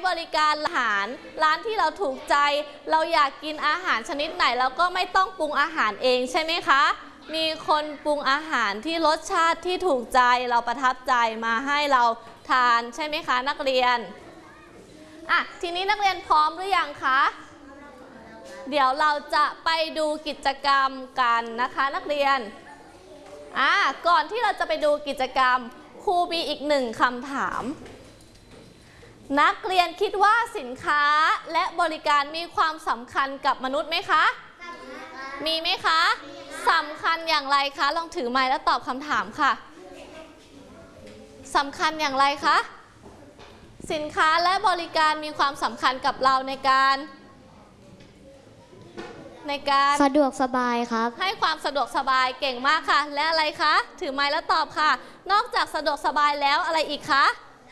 บริการอาหารร้านที่เราถูกใจเราอยากกินอาหารชนิดไหนเราก็ไม่ต้องปรุงอาหารเองใช่ไหมคะมีคนปรุงอาหารที่รสชาติที่ถูกใจเราประทับใจมาให้เราทานใช่ไหมคะนักเรียนทีนี้นักเรียนพร้อมหรือยังคะเดี๋ยวเราจะไปดูกิจกรรมกันนะคะนักเรียนก่อนที่เราจะไปดูกิจกรรมครูมีอีกหนึ่งคำถามนักเรียนคิดว่าสินค้าและบริการมีความสำคัญกับมนุษย์ไหมคะมีไหมคะสำคัญอย่างไรคะลองถือไมค์แล้วตอบคำถามค่ะสำคัญอย่างไรคะสินค้าและบริการมีความสำคัญกับเราในการสะดวกสบายครับให้ความสะดวกสบายเก่งมากค่ะและอะไรคะถือไมค์แล้วตอบค่ะนอกจากสะดวกสบายแล้วอะไรอีกคะ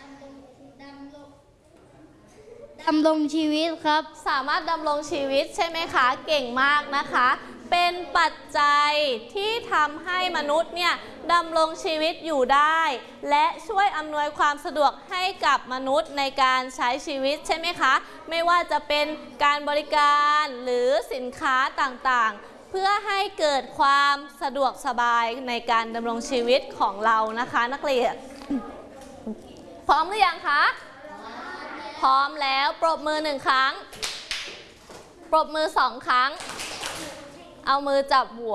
ดำรงชีวิตครับสามารถดำรงชีวิตใช่ไหมคะเก่งมากนะคะเป็นปัจจัยที่ทำให้มนุษย์เนี่ยดำรงชีวิตอยู่ได้และช่วยอำนวยความสะดวกให้กับมนุษย์ในการใช้ชีวิตใช่ไหมคะไม่ว่าจะเป็นการบริการหรือสินค้าต่างๆเพื่อให้เกิดความสะดวกสบายในการดำรงชีวิตของเรานะคะนักเรียนพร้อมหรือยังคะพร้อมแล้วปรบมือ1ครั้งปรบมือ2ครั้งเอามือจับหัว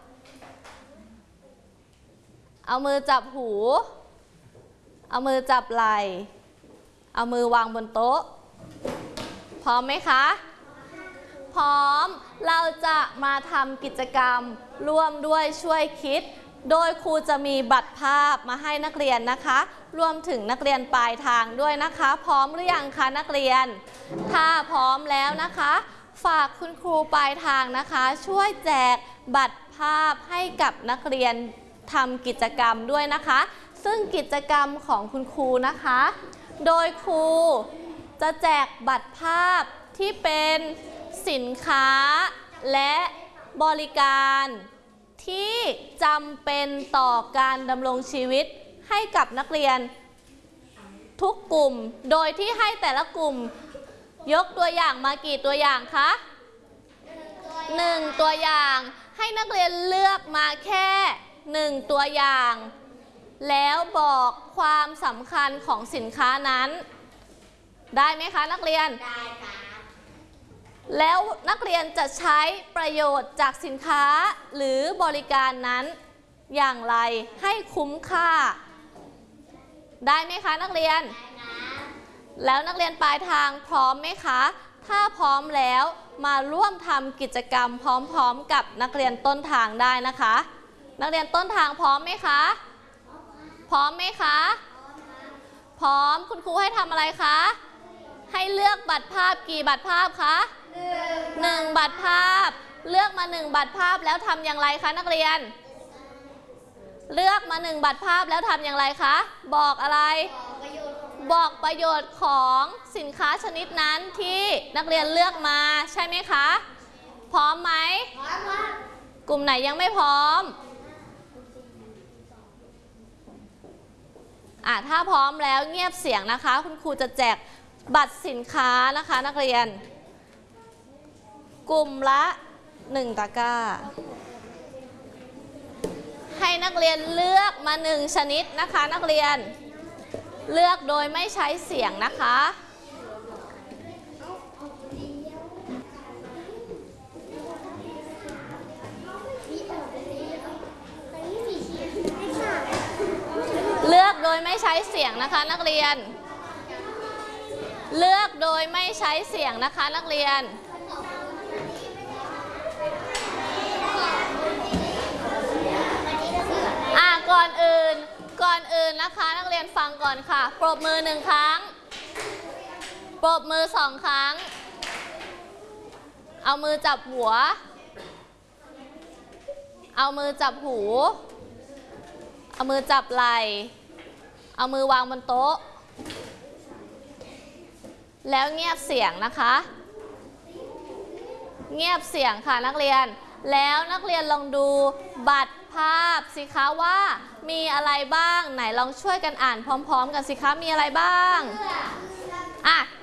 เอามือจับหูเอามือจับไหล่เอามือวางบนโต๊ะพร้อมไหมคะพร้อมเราจะมาทำกิจกรรมร่วมด้วยช่วยคิดโดยครูจะมีบัตรภาพมาให้นักเรียนนะคะรวมถึงนักเรียนปลายทางด้วยนะคะพร้อมหรือยังคะนักเรียนถ้าพร้อมแล้วนะคะฝากคุณครูปลายทางนะคะช่วยแจกบัตรภาพให้กับนักเรียนทำกิจกรรมด้วยนะคะซึ่งกิจกรรมของคุณครูนะคะโดยครูจะแจกบัตรภาพที่เป็นสินค้าและบริการที่จำเป็นต่อการดำรงชีวิตให้กับนักเรียนทุกกลุ่มโดยที่ให้แต่ละกลุ่มยกตัวอย่างมากี่ตัวอย่างคะ1ตัวอย่างให้นักเรียนเลือกมาแค่1ตัวอย่างแล้วบอกความสำคัญของสินค้านั้นได้ไหมคะนักเรียนได้ค่ะแล้วนักเรียนจะใช้ประโยชน์จากสินค้าหรือบริการนั้นอย่างไรให้คุ้มค่าได้ไหมคะนักเรียนแล้วนักเรียนปลายทางพร้อมไหมคะถ้าพร้อมแล้วมาร่วมทำกิจกรรมพร้อมๆกับนักเรียนต้นทางได้นะคะนักเรียนต้นทางพร้อมไหมคะพร้อมไหมคะพร้อมคุณครูให้ทำอะไรคะให้เลือกบัตรภาพกี่บัตรภาพคะ1บัตรภาพเลือกมา1บัตรภาพแล้วทำอย่างไรคะนักเรียนเลือกมา1บัตรภาพแล้วทำอย่างไรคะบอกอะไรบอกประโยชน์ของสินค้าชนิดนั้นที่นักเรียนเลือกมาใช่ไหมคะพร้อมไหมพร้อมค่ะกลุ่มไหนยังไม่พร้อมถ้าพร้อมแล้วเงียบเสียงนะคะคุณครูจะแจกบัตรสินค้านะคะนักเรียนกลุ่มละ1ตะกร้าให้นักเรียนเลือกมา1ชนิดนะคะนักเรียนเลือกโดยไม่ใช้เสียงนะคะเลือกโดยไม่ใช้เสียงนะคะนักเรียนเลือกโดยไม่ใช้เสียงนะคะนักเรียนก่อนอื่นนะคะนักเรียนฟังก่อนค่ะปรบมือ1ครั้งปรบมือ2ครั้งเอามือจับหัวเอามือจับหูเอามือจับไหล่เอามือวางบนโต๊ะแล้วเงียบเสียงนะคะเงียบเสียงค่ะนักเรียนแล้วนักเรียนลองดูบัตรภาพสิคะว่ามีอะไรบ้างไหนลองช่วยกันอ่านพร้อมๆกันสิคะมีอะไรบ้าง